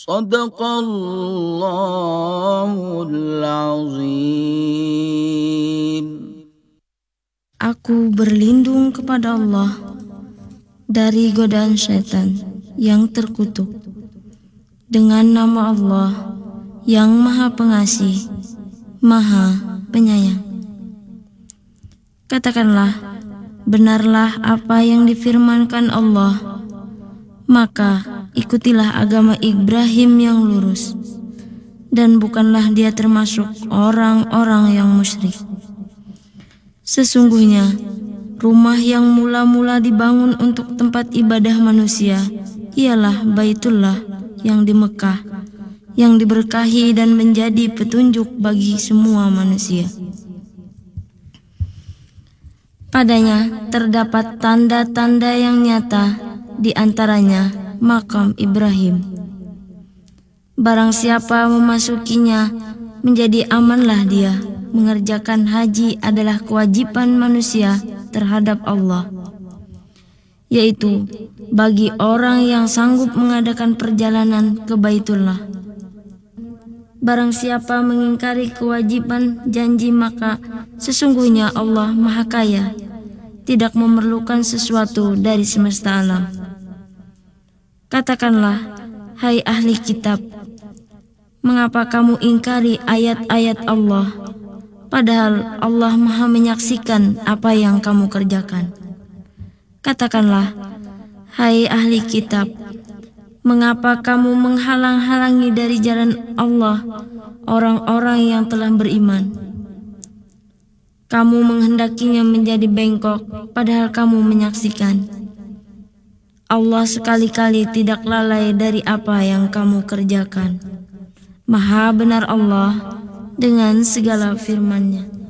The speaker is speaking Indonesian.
Sadaqallahul azim. Aku berlindung kepada Allah dari godaan syaitan yang terkutuk dengan nama Allah yang Maha Pengasih, Maha Penyayang. Katakanlah, benarlah apa yang difirmankan Allah, maka ikutilah agama Ibrahim yang lurus, dan bukanlah dia termasuk orang-orang yang musyrik. Sesungguhnya, rumah yang mula-mula dibangun untuk tempat ibadah manusia ialah Baitullah yang di Mekah, yang diberkahi dan menjadi petunjuk bagi semua manusia. Padanya terdapat tanda-tanda yang nyata, di antaranya makam Ibrahim. Barang siapa memasukinya, menjadi amanlah dia. Mengerjakan haji adalah kewajiban manusia terhadap Allah, yaitu bagi orang yang sanggup mengadakan perjalanan ke Baitullah. Barang siapa mengingkari kewajiban janji, maka sesungguhnya Allah Maha Kaya, tidak memerlukan sesuatu dari semesta alam. Katakanlah, hai ahli kitab, mengapa kamu ingkari ayat-ayat Allah, padahal Allah Maha menyaksikan apa yang kamu kerjakan? Katakanlah, hai ahli kitab, mengapa kamu menghalang-halangi dari jalan Allah orang-orang yang telah beriman? Kamu menghendakinya menjadi bengkok, padahal kamu menyaksikan. Allah sekali-kali tidak lalai dari apa yang kamu kerjakan. Maha benar Allah dengan segala firman-Nya.